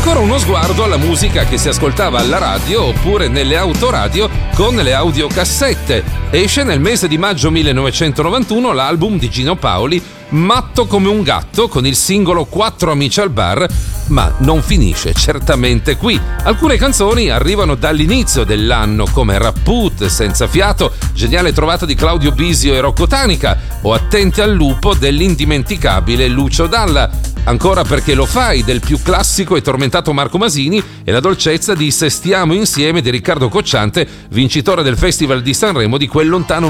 ancora uno sguardo alla musica che si ascoltava alla radio oppure nelle autoradio con le audiocassette. Esce nel mese di maggio 1991 l'album di Gino Paoli, Matto come un gatto, con il singolo Quattro amici al bar, ma non finisce certamente qui. Alcune canzoni arrivano dall'inizio dell'anno, come Rapput, Senza fiato, geniale trovata di Claudio Bisio e Rocco Tanica, o Attenti al lupo dell'indimenticabile Lucio Dalla. Ancora Perché lo fai del più classico e tormentato Marco Masini, e la dolcezza di Se stiamo insieme di Riccardo Cocciante, vincitore del Festival di Sanremo di quel lontano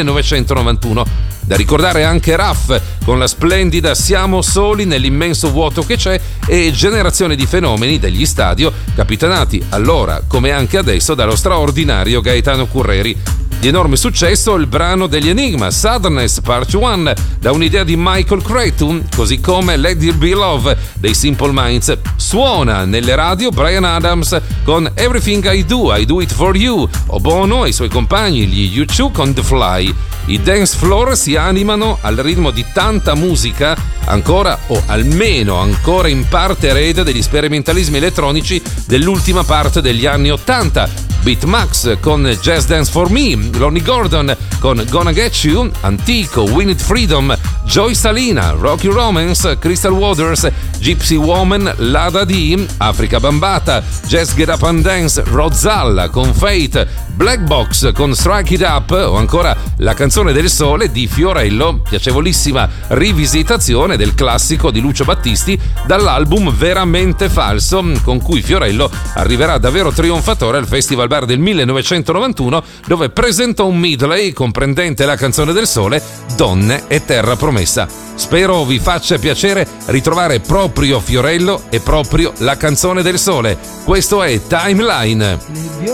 1991. Da ricordare anche Raff con la splendida Siamo soli nell'immenso vuoto che c'è, e Generazione di fenomeni degli Stadio, capitanati allora come anche adesso dallo straordinario Gaetano Curreri. Di enorme successo il brano degli Enigma, Sadness Part 1, da un'idea di Michael Cretu, così come Let There Be Love dei Simple Minds. Suona nelle radio Bryan Adams con Everything I Do It For You, o Bono e i suoi compagni, gli U2 con The Fly. I dance floor si animano al ritmo di tanta musica, ancora o almeno ancora in parte erede degli sperimentalismi elettronici dell'ultima parte degli anni '80. Beatmax con Just Dance For Me, Lonnie Gordon con Gonna Get You, Antico, Win It Freedom, Joy Salina, Rocky Romance, Crystal Waters, Gypsy Woman, Lada D, Africa Bambata, Just Get Up and Dance, Rozzalla con Fate, Black Box con Strike It Up, o ancora La canzone del sole di Fiorello, piacevolissima rivisitazione del classico di Lucio Battisti dall'album Veramente Falso, con cui Fiorello arriverà davvero trionfatore al Festival Bar del 1991, dove presentò un medley comprendente La canzone del sole, Donne e Terra promessa. Spero vi faccia piacere ritrovare proprio Fiorello e proprio La canzone del sole. Questo è Timeline.